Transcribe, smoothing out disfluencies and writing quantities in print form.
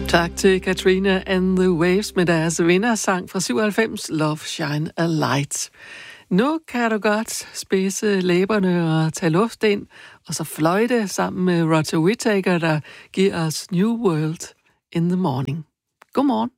Tak til Katrina and the Waves med deres vindersang fra 97, Love Shine a Light. Nu kan du godt spidse læberne og tage luft ind, og så fløjte sammen med Roger Whittaker, der giver os New World in the Morning. Godmorgen.